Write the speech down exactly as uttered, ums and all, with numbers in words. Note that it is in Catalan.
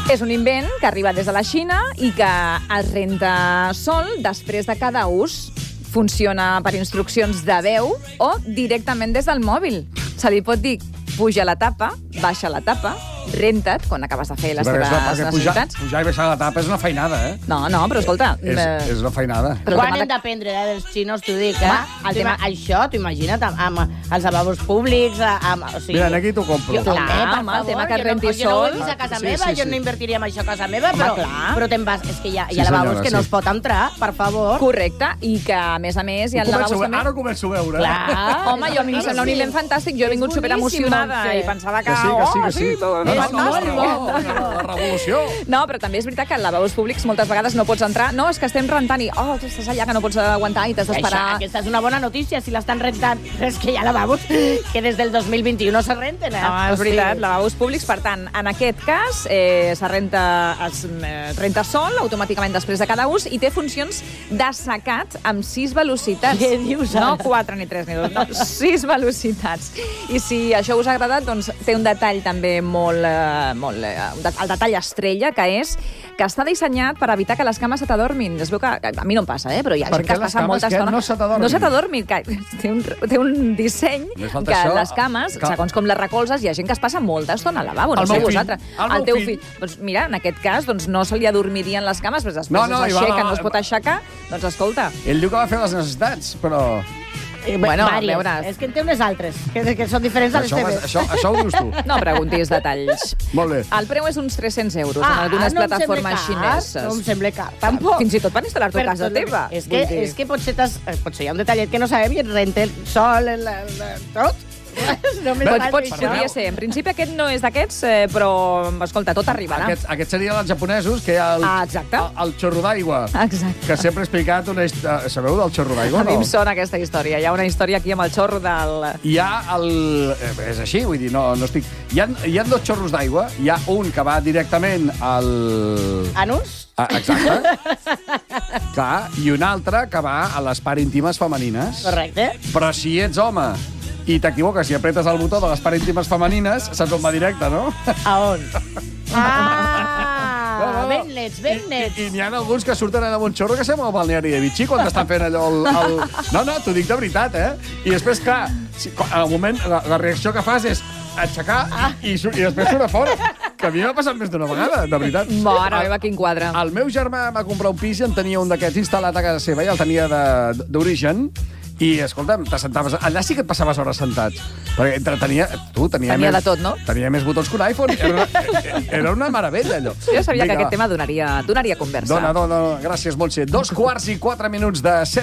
És un invent que arriba des de la Xina i que es renta sol després de cada ús. Funciona per instruccions de veu o directament des del mòbil. Se li pot dir puja la tapa, baixa la tapa, renta't quan acabes de fer les Sí, teves perquè pujar, necessitats. pujar i baixar la tapa és una feinada, eh? No, no, però escolta... És, eh, és una feinada. Però Quan tema hem de- d'aprendre eh, dels xinos, t'ho dic, eh? Home, el Tu tema- ima- Això, t'ho imagina't, amb, amb els lavabos públics, amb... O sigui, Mira, aquí t'ho compro. Jo, Clar, també, per home, el favor, tema que jo renti no, jo no ho he sol. vist a casa Sí, meva, sí, jo sí. no invertiria en això a casa meva, Home, però, clar. però te'n vas... És que hi ha, hi Sí, ha lavabos senyora, que sí. no es pot entrar, per favor. Correcte, i que, a més a més, hi ha Ho començo lavabos a- també... Ara ho començo a veure. Clar. Home, jo a mi em sembla un invent fantàstic. Jo he vingut És superemocionada boníssim, i pensava que... Que sí, que sí, oh, que sí. però- No, no, és no, molt la bo. raó, la revolució. No, però també és veritat que als lavabos públics moltes vegades no pots entrar. No, és que estem rentant i, oh, tu estàs allà que no pots aguantar i t'has Això, d'esperar. aquesta és una bona notícia, si l'estan rentant. És que hi ha lavabos que des del dos mil vint-i-u no se renten, eh? No, és O sigui, veritat, lavabos públics. Per tant, en aquest cas, eh, se renta, es eh, renta sol automàticament després de cada ús i té funcions d'assecat amb sis velocitats. Què dius ara? No quatre ni tres ni dos, no, sis velocitats. I si això us ha agradat, doncs té un detall també molt... Eh, molt eh, el detall estrella, que és que està dissenyat per evitar que les cames se t'adormin. Es veu que, a mi no em passa, eh, però hi ha Per gent què que es les passa cames molta què? estona... No se t'adormin? No se t'adormin, que té un, té un disseny Només falta que això. les cames, Cal- segons com les recolzes, hi ha gent que es passa molta estona al lavabo. No El sé meu fill. vosaltres. El meu teu fill. fill. Doncs mira, en aquest cas, doncs, no se li adormirien les cames, però després No, no, i va- s'aixeca, no es pot aixecar. Doncs escolta, Ell diu que va fer les necessitats, però... Eh, Bueno, a vàries. veure. És que en té unes altres, que, que són diferents de les Això, teves. això, això ho dius tu. no preguntis detalls. Molt bé. El preu és uns tres-cents euros en Ah, algunes no em sembla plataformes car, xineses. No em sembla car, tampoc. Fins i tot per instal·lar-t'ho a Per casa tot el- teva. És que, Vull dir- és que potser, t'has- eh, potser hi ha un detallet que no sabem i et renta el sol, el, el, el, tot. Només Pot, falta pot, això. podria ser. En principi aquest no és d'aquests, eh, però, escolta, tot arribarà. Aquests, aquests serien els japonesos, que hi ha el, Ah, exacte. el, el xorro d'aigua. Exacte. Que sempre he explicat una història... Sabeu del xorro d'aigua, A mi no? em sona aquesta història. Hi ha una història aquí amb el xorro del... Hi ha el... eh, És així, vull dir, no, no estic... Hi ha, hi ha dos xorros d'aigua. Hi ha un que va directament al... Anus? Ah, exacte. Clar, i un altre que va a les parts íntimes femenines. Correcte. Però si ets home i t'equivoques i apretes el botó de les parts íntimes femenines, saps on va directe, no? A on? No, no, Ah, no. ben nets, ben nets. I, i n'hi ha alguns que surten allà amb un xorro que sembla el balneari de Vichy quan t'estan fent allò... El, el... No, no, t'ho dic de veritat, eh? I després, clar, si, quan- al moment, la, la reacció que fas és aixecar i, su- i després surt a fora. Que a mi m'ha passat més d'una vegada, de veritat. Mare meva, quin quadre. El meu germà va comprar un pis i en tenia un d'aquests instal·lat a casa seva, i el tenia de- d'origen, i, escolta'm, t'assentaves... Allà sí que et passaves hores sentats. Perquè entre tenia... Tu, tenia, Tenia més, de tot, no? Tenia més botons que un iPhone. Era una, era una meravella, allò. Jo sabia Vinga, que aquest va. tema donaria, donaria conversa. Dona, dona, gràcies, Montse. Dos quarts i quatre minuts de set